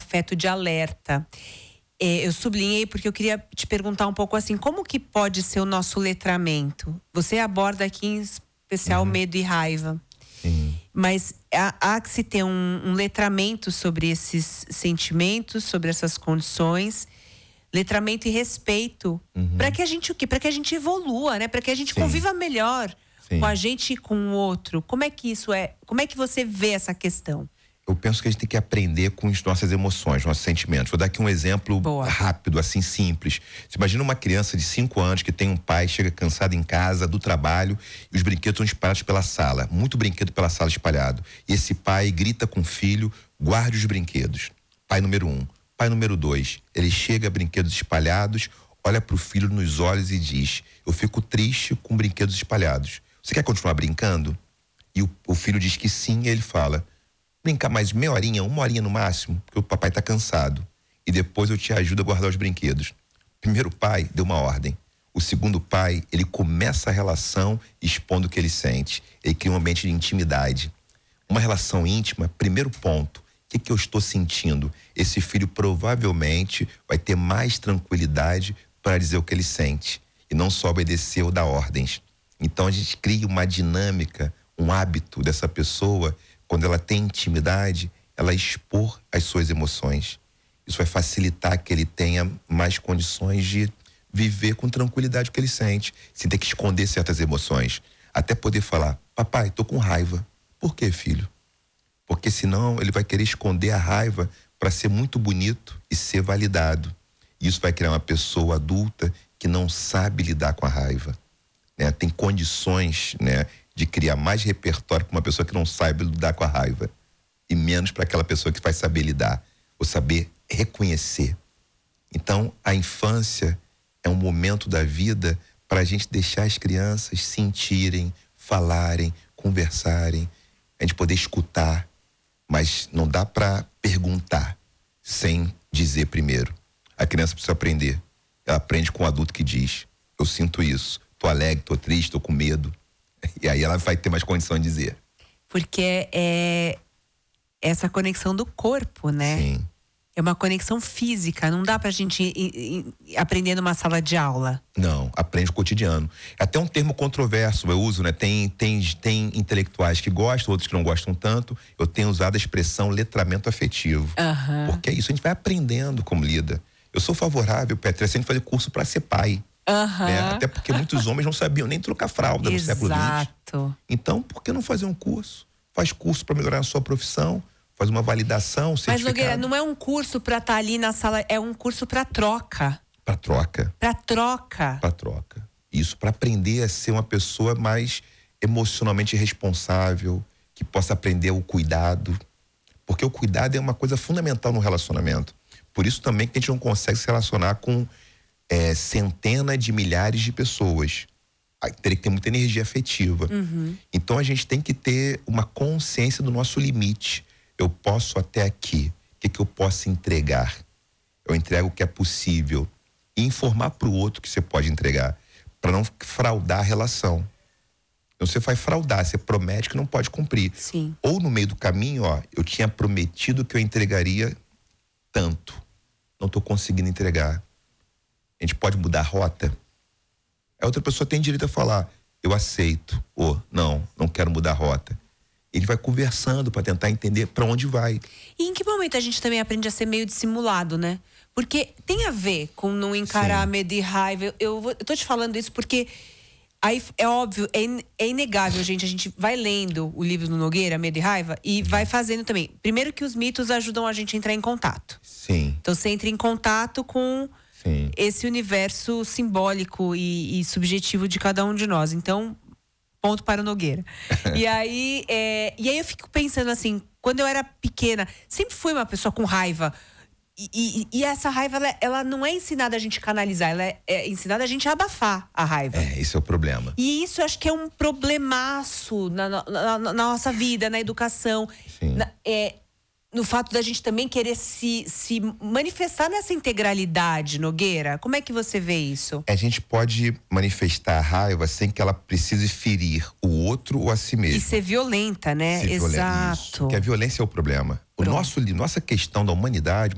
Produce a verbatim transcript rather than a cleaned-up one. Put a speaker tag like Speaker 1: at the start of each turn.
Speaker 1: afeto de alerta. É, eu sublinhei porque eu queria te perguntar um pouco assim, como que pode ser o nosso letramento? Você aborda aqui em especial uhum. medo e raiva.
Speaker 2: Sim.
Speaker 1: Mas há, há que se ter um, um letramento sobre esses sentimentos, sobre essas condições, letramento e respeito, uhum. para que a gente o quê? Para que a gente evolua, né? Para que a gente Sim. conviva melhor Sim. com a gente e com o outro. Como é que isso é? Como é que você vê essa questão?
Speaker 2: Eu penso que a gente tem que aprender com as nossas emoções, nossos sentimentos. Vou dar aqui um exemplo Boa. rápido, assim, simples. Você imagina uma criança de cinco anos que tem um pai, chega cansado em casa, do trabalho, e os brinquedos estão espalhados pela sala. Muito brinquedo pela sala espalhado. E esse pai grita com o filho, guarde os brinquedos. Pai número um. Pai número dois. Ele chega, brinquedos espalhados, olha pro filho nos olhos e diz: eu fico triste com brinquedos espalhados. Você quer continuar brincando? E o, o filho diz que sim, e ele fala: brincar mais meia horinha, uma horinha no máximo, porque o papai tá cansado. E depois eu te ajudo a guardar os brinquedos. O primeiro pai deu uma ordem. O segundo pai, ele começa a relação expondo o que ele sente. Ele cria um ambiente de intimidade. Uma relação íntima, primeiro ponto. O que, que eu estou sentindo? Esse filho provavelmente vai ter mais tranquilidade para dizer o que ele sente. E não só obedecer ou dar ordens. Então a gente cria uma dinâmica, um hábito dessa pessoa. Quando ela tem intimidade, ela expor as suas emoções. Isso vai facilitar que ele tenha mais condições de viver com tranquilidade o que ele sente, sem ter que esconder certas emoções. Até poder falar: papai, tô com raiva. Por quê, filho? Porque senão ele vai querer esconder a raiva para ser muito bonito e ser validado. Isso vai criar uma pessoa adulta que não sabe lidar com a raiva, né? Tem condições, né, de criar mais repertório para uma pessoa que não sabe lidar com a raiva e menos para aquela pessoa que vai saber lidar ou saber reconhecer. Então, a infância é um momento da vida para a gente deixar as crianças sentirem, falarem, conversarem, a gente poder escutar, mas não dá para perguntar sem dizer primeiro. A criança precisa aprender. Ela aprende com o adulto que diz: eu sinto isso, tô alegre, tô triste, tô com medo. E aí ela vai ter mais condição de dizer.
Speaker 1: Porque é essa conexão do corpo, né?
Speaker 2: Sim.
Speaker 1: É uma conexão física, não dá pra gente ir, ir, ir aprender numa sala de aula.
Speaker 2: Não, aprende o cotidiano. É até um termo controverso, eu uso, né? Tem, tem, tem intelectuais que gostam, outros que não gostam tanto. Eu tenho usado a expressão letramento afetivo.
Speaker 1: Uhum.
Speaker 2: Porque é isso, a gente vai aprendendo como lida. Eu sou favorável, Petra, a gente fazer curso para ser pai.
Speaker 1: Uhum.
Speaker 2: Né? Até porque muitos homens não sabiam nem trocar fralda no século vinte.
Speaker 1: Exato.
Speaker 2: Então, por que não fazer um curso? Faz curso para melhorar a sua profissão, faz uma validação, certificado.
Speaker 1: Mas, Nogueira, não é um curso para estar tá ali na sala, é um curso para troca.
Speaker 2: Para troca.
Speaker 1: Para troca.
Speaker 2: Para troca. Isso, para aprender a ser uma pessoa mais emocionalmente responsável, que possa aprender o cuidado. Porque o cuidado é uma coisa fundamental no relacionamento. Por isso também que a gente não consegue se relacionar com É, centenas de milhares de pessoas. Aí teria que ter muita energia afetiva.
Speaker 1: Uhum.
Speaker 2: Então a gente tem que ter uma consciência do nosso limite. Eu posso até aqui. O que, que eu posso entregar? Eu entrego o que é possível. E informar para o outro que você pode entregar. Para não fraudar a relação. Então você vai fraudar, você promete que não pode cumprir.
Speaker 1: Sim.
Speaker 2: Ou no meio do caminho, ó, eu tinha prometido que eu entregaria tanto. Não estou conseguindo entregar. A gente pode mudar a rota? A outra pessoa tem direito a falar: eu aceito, ou não, não quero mudar a rota. Ele vai conversando para tentar entender para onde vai.
Speaker 1: E em que momento a gente também aprende a ser meio dissimulado, né? Porque tem a ver com não encarar
Speaker 2: Sim.
Speaker 1: medo e raiva. Eu, eu, vou, eu tô te falando isso porque aí é óbvio, é, in, é inegável, gente. A gente vai lendo o livro do Nogueira, Medo e Raiva, e vai fazendo também. Primeiro que os mitos ajudam a gente a entrar em contato.
Speaker 2: Sim.
Speaker 1: Então você entra em contato com
Speaker 2: Sim.
Speaker 1: esse universo simbólico e, e subjetivo de cada um de nós. Então, ponto para o Nogueira. e, aí, é, e aí eu fico pensando assim, quando eu era pequena, sempre fui uma pessoa com raiva. E, e, e essa raiva, ela, ela não é ensinada a gente canalizar, ela é, é ensinada a gente a abafar a raiva.
Speaker 2: É, esse é o problema.
Speaker 1: E isso eu acho que é um problemaço na, na, na, na nossa vida, na educação.
Speaker 2: Sim.
Speaker 1: Na, é, no fato da gente também querer se, se manifestar nessa integralidade, Nogueira. Como é que você vê isso?
Speaker 2: A gente pode manifestar a raiva sem que ela precise ferir o outro ou a si mesmo.
Speaker 1: E ser violenta, né?
Speaker 2: Ser
Speaker 1: Exato.
Speaker 2: Violenta, porque a violência é o problema. O
Speaker 1: Pronto.
Speaker 2: nosso, nossa questão da humanidade